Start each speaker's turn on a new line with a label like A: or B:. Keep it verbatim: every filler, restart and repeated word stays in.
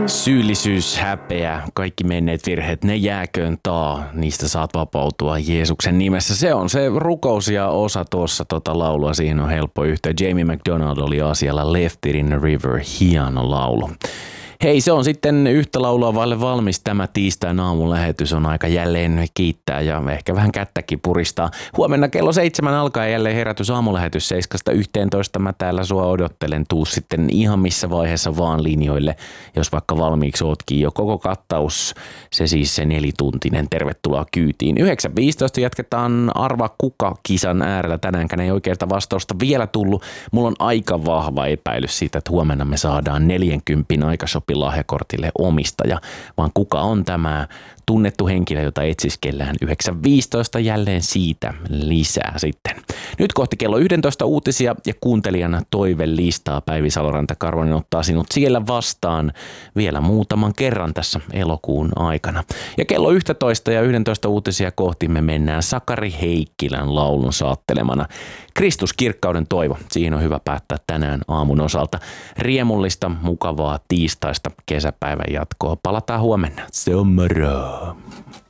A: Syyllisyys, häpeä, kaikki menneet virheet, ne jääköön taa, niistä saat vapautua Jeesuksen nimessä. Se on se rukous ja osa tuossa tota laulua, siihen on helppo yhtä. Jamie McDonald oli asialla Left It in the River, hieno laulu. Hei, se on sitten yhtä laulua vaille valmis. Tämä tiistain aamun lähetys on aika jälleen kiittää ja ehkä vähän kättäkin puristaa. Huomenna kello seitsemän alkaa jälleen herätys aamulähetys seiskasta yhteentoista. Mä täällä sua odottelen. Tuu sitten ihan missä vaiheessa vaan linjoille, jos vaikka valmiiksi ootkin jo koko kattaus. Se siis se nelituntinen. Tervetuloa kyytiin. yhdeksän viisitoista jatketaan Arva kuka-kisan äärellä. Tänäänkään ei oikeasta vastausta vielä tullut. Mulla on aika vahva epäilys siitä, että huomenna me saadaan neljänkympin aikashop lahjakortille omistaja, vaan kuka on tämä tunnettu henkilö, jota etsiskellään yhdeksän viisitoista jälleen siitä lisää sitten. Nyt kohti kello yksitoista uutisia ja kuuntelijana toivelistaa. Päivi Saloranta Karvonen ottaa sinut siellä vastaan vielä muutaman kerran tässä elokuun aikana. Ja kello yksitoista ja yksitoista uutisia kohti me mennään Sakari Heikkilän laulun saattelemana. Kristus kirkkauden toivo, siihen on hyvä päättää tänään aamun osalta. Riemullista, mukavaa tiistaista kesäpäivän jatkoa. Palataan huomenna. Se on moro.